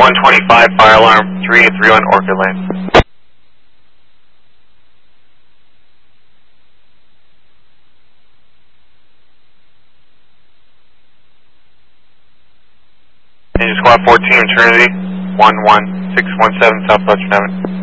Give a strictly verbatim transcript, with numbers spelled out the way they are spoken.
one twenty-five, fire alarm, three three one Orchid Lane. Engine Squad fourteen, Trinity, one one six one seven, South Western Avenue.